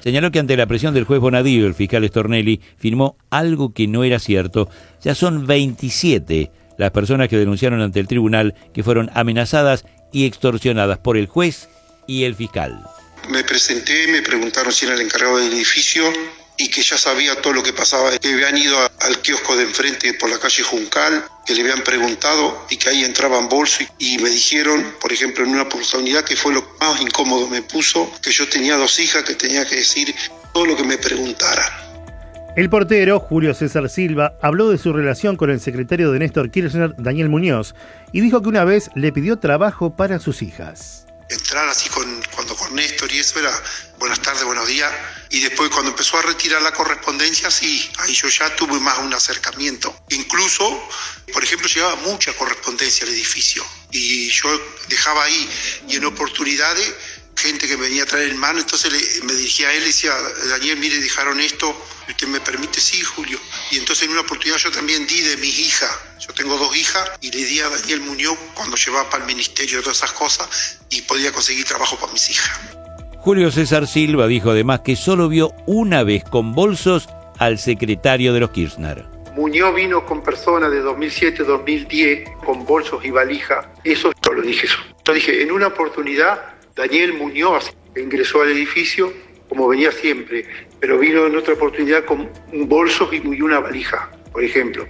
Señaló que ante la presión del juez Bonadío, el fiscal Stornelli firmó algo que no era cierto. Ya son 27 las personas que denunciaron ante el tribunal que fueron amenazadas y extorsionadas por el juez y el fiscal. Me presenté, me preguntaron si era el encargado del edificio y que ya sabía todo lo que pasaba, que habían ido al kiosco de enfrente por la calle Juncal, que le habían preguntado y que ahí entraban bolsos y me dijeron, por ejemplo, en una oportunidad que fue lo más incómodo me puso, que yo tenía 2 hijas, que tenía que decir todo lo que me preguntaran. El portero, Julio César Silva, habló de su relación con el secretario de Néstor Kirchner, Daniel Muñoz, y dijo que una vez le pidió trabajo para sus hijas. Entrar así con Néstor y eso era buenas tardes, buenos días, y después cuando empezó a retirar la correspondencia, sí, ahí yo ya tuve más un acercamiento. Incluso, por ejemplo, llegaba mucha correspondencia al edificio, y yo dejaba ahí, y en oportunidades, gente que me venía a traer en mano, entonces me dirigía a él y decía, Daniel, mire, dejaron esto, ¿usted me permite? Sí, Julio. Y entonces en una oportunidad yo también di de mis hijas, yo tengo 2 hijas, y le di a Daniel Muñoz cuando llevaba para el ministerio todas esas cosas, y podía conseguir trabajo para mis hijas. Julio César Silva dijo además que solo vio una vez con bolsos al secretario de los Kirchner. Muñoz vino con personas de 2007-2010 con bolsos y valija, eso yo lo dije eso. Yo dije, en una oportunidad Daniel Muñoz ingresó al edificio como venía siempre, pero vino en otra oportunidad con bolsos y una valija, por ejemplo.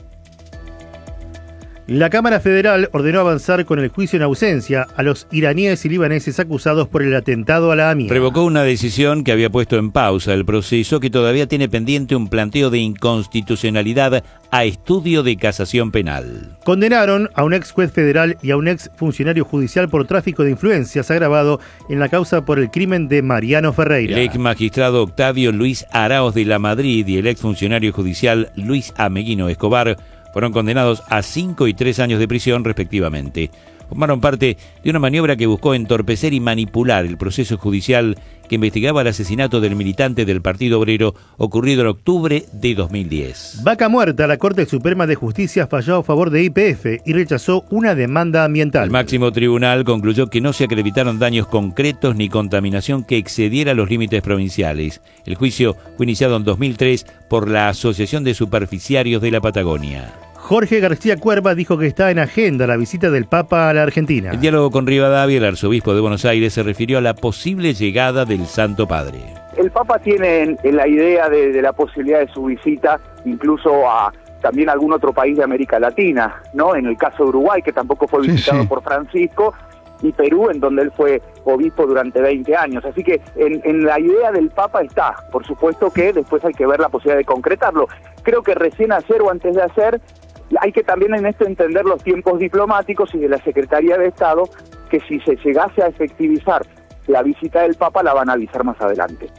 La Cámara Federal ordenó avanzar con el juicio en ausencia a los iraníes y libaneses acusados por el atentado a la AMIA. Revocó una decisión que había puesto en pausa el proceso, que todavía tiene pendiente un planteo de inconstitucionalidad a estudio de casación penal. Condenaron a un ex juez federal y a un ex funcionario judicial por tráfico de influencias agravado en la causa por el crimen de Mariano Ferreira. El ex magistrado Octavio Luis Araoz de la Madrid y el ex funcionario judicial Luis Ameguino Escobar fueron condenados a 5 y 3 años de prisión respectivamente. Formaron parte de una maniobra que buscó entorpecer y manipular el proceso judicial que investigaba el asesinato del militante del Partido Obrero ocurrido en octubre de 2010. Vaca muerta, la Corte Suprema de Justicia falló a favor de YPF y rechazó una demanda ambiental. El máximo tribunal concluyó que no se acreditaron daños concretos ni contaminación que excediera los límites provinciales. El juicio fue iniciado en 2003 por la Asociación de Superficiarios de la Patagonia. Jorge García Cuerva dijo que está en agenda la visita del Papa a la Argentina. En diálogo con Rivadavia, el arzobispo de Buenos Aires se refirió a la posible llegada del Santo Padre. El Papa tiene la idea de la posibilidad de su visita incluso a también algún otro país de América Latina, ¿no? En el caso de Uruguay, que tampoco fue visitado por Francisco, y Perú, en donde él fue obispo durante 20 años. Así que en la idea del Papa está. Por supuesto que después hay que ver la posibilidad de concretarlo. Creo que recién hacer o antes de hacer, hay que también en esto entender los tiempos diplomáticos y de la Secretaría de Estado, que si se llegase a efectivizar la visita del Papa, la van a avisar más adelante.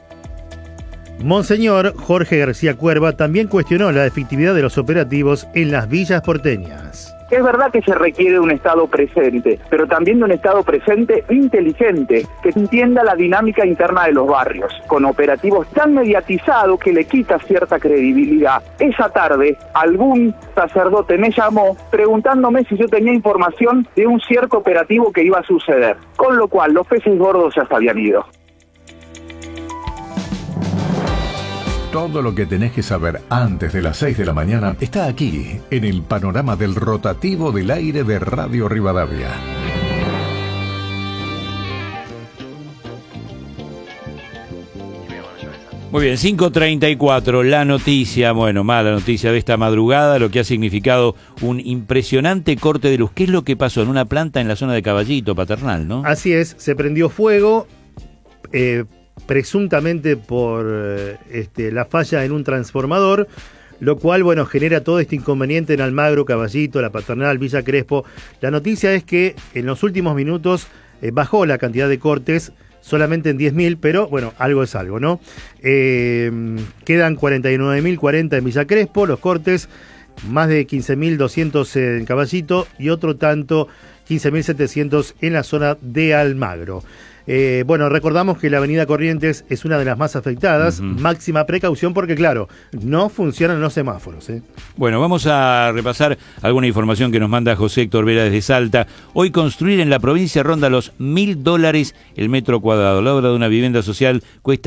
Monseñor Jorge García Cuerva también cuestionó la efectividad de los operativos en las villas porteñas. Es verdad que se requiere de un Estado presente, pero también de un Estado presente inteligente, que entienda la dinámica interna de los barrios, con operativos tan mediatizados que le quita cierta credibilidad. Esa tarde, algún sacerdote me llamó preguntándome si yo tenía información de un cierto operativo que iba a suceder, con lo cual los peces gordos ya se habían ido. Todo lo que tenés que saber antes de las 6 de la mañana está aquí, en el panorama del rotativo del aire de Radio Rivadavia. Muy bien, 5:34, la noticia, bueno, mala noticia de esta madrugada, lo que ha significado un impresionante corte de luz. ¿Qué es lo que pasó en una planta en la zona de Caballito, Paternal, no? Así es, se prendió fuego, presuntamente por la falla en un transformador, lo cual, bueno, genera todo este inconveniente en Almagro, Caballito, La Paternal, Villa Crespo. La noticia es que en los últimos minutos bajó la cantidad de cortes, solamente en 10.000, pero bueno, algo es algo, ¿no? Quedan 49.040 en Villa Crespo, los cortes, más de 15.200 en Caballito y otro tanto, 15.700 en la zona de Almagro. Bueno, recordamos que la avenida Corrientes es una de las más afectadas. Máxima precaución porque, claro, no funcionan los semáforos. Bueno, vamos a repasar alguna información que nos manda José Héctor Vera desde Salta. Hoy construir en la provincia ronda los $1.000 el metro cuadrado. La obra de una vivienda social cuesta